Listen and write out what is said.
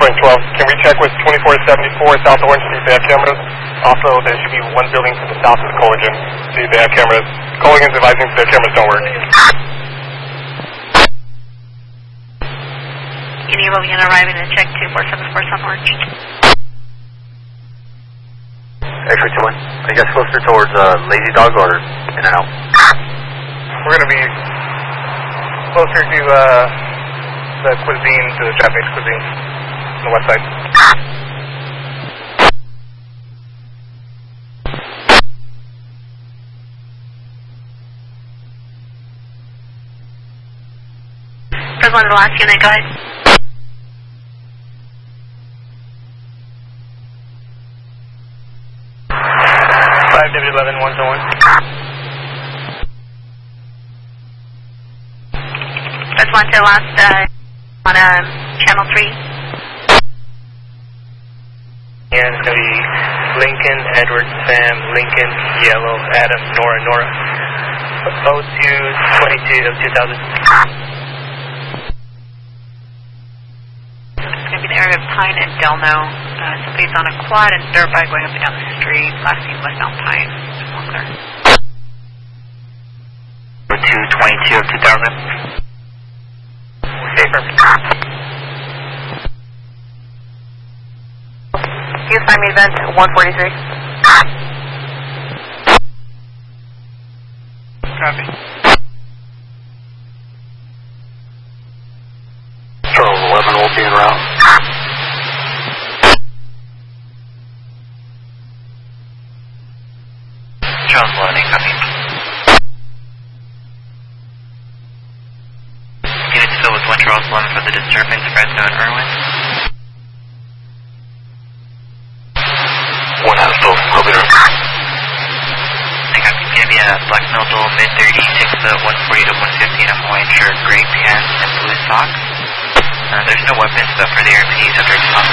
going 12. Can we check with 2474 South Orange, see if they have cameras? Also, there should be one building to the south of the Culligan, see if they have cameras. Culligan's advising their cameras don't work. Any Lillian arriving to check 2474 South Orange. X-ray 21. I guess closer towards Lazy Dog or In and Out? We're going to be closer to the cuisine, to the Japanese cuisine on the west side. First one to the last unit, go ahead. W11, 101. First one to the last on channel 3. And it's going to be Lincoln, Edward, Sam, Lincoln, Yellow, Adam, Nora. 0222 of 2000. It's going to be the area of Pine and Delno. Somebody's on a quad and dirt bike going up and down the street. Last seen westbound Pine. It's all clear. 0222 of 2000. Okay, perfect. You find me event 143. Copy. Charles 11 will be en route. Charles 11 incoming. Units still with 1 Charles 11 for the disturbance, Fresno and Irwin. 1 has both, Robert. I got Gambia, Black Milton, mid-30, 6 to 140 to 150 in a Hawaiian shirt, gray pants, and blue socks. There's no weapons, but for the RPs, after